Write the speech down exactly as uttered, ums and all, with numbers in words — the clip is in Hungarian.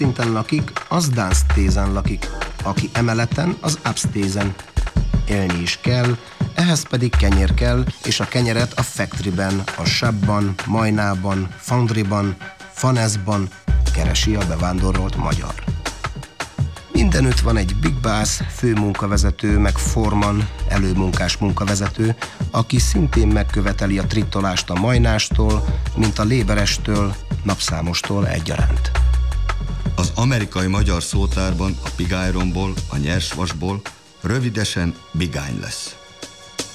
szinten lakik, az downstézen lakik, aki emeleten, az upstézen. Élni is kell, ehhez pedig kenyér kell, és a kenyeret a factoryben, a shopban, majnában, foundryban, faneszban keresi a bevándorolt magyar. Mindenütt van egy big boss, főmunkavezető, meg forman, előmunkás munkavezető, aki szintén megköveteli a tritolást a majnástól, mint a léberestől, napszámostól egyaránt. Az amerikai magyar szótárban a pigályromból, a nyersvasból rövidesen bigány lesz.